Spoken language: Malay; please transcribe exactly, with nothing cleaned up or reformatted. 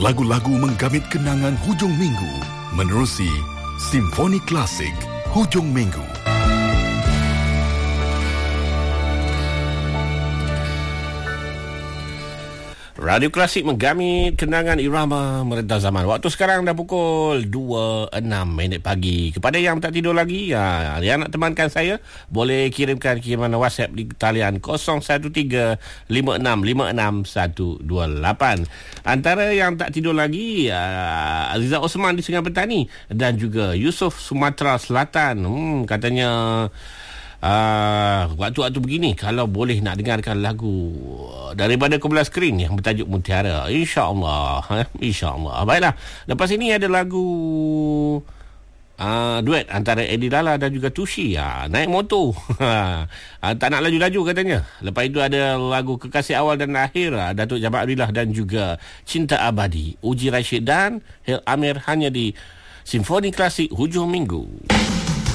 lagu-lagu menggamit kenangan hujung minggu menerusi Simfoni Klasik Hujung Minggu. Radio Klasik menggamit kenangan irama meredah zaman. Waktu sekarang dah pukul dua enam minit pagi. Kepada yang tak tidur lagi, ya, yang nak temankan saya, boleh kirimkan kiriman WhatsApp di talian kosong satu tiga lima enam lima enam satu dua lapan. Antara yang tak tidur lagi, ya, Aziza Osman di Sungai Petani dan juga Yusof Sumatera Selatan. Hmm, katanya Uh, waktu-waktu begini kalau boleh nak dengarkan lagu daripada Kumpulan Skrin yang bertajuk Mutiara, insya-Allah, eh? insya-Allah. Baiklah, lepas ini ada lagu uh, duet antara Eddie Lala dan juga Tushi, uh, naik motor. uh, tak nak laju-laju katanya. Lepas itu ada lagu Kekasih Awal dan Akhir, uh, Datuk Jamal Abdillah dan juga Cinta Abadi, Uji Rashid dan Hil Amir, hanya di Simfoni Klasik Hujung Minggu.